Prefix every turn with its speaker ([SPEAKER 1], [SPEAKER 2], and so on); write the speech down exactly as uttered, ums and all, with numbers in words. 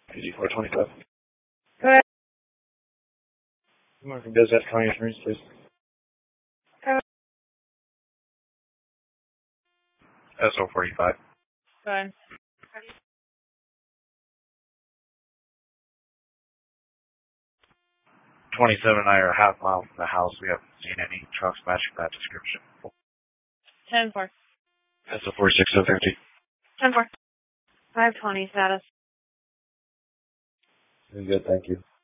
[SPEAKER 1] P G four twenty-five.
[SPEAKER 2] Go ahead.
[SPEAKER 1] Mark from Business County Attorneys, please.
[SPEAKER 2] Go
[SPEAKER 1] S O forty-five.
[SPEAKER 2] ahead.
[SPEAKER 1] twenty-seven and I are a half mile from the house. We haven't seen any trucks matching that description.
[SPEAKER 2] ten four.
[SPEAKER 1] S O forty-six, seven thirty.
[SPEAKER 2] ten four. five twenty status.
[SPEAKER 1] Very good, thank you.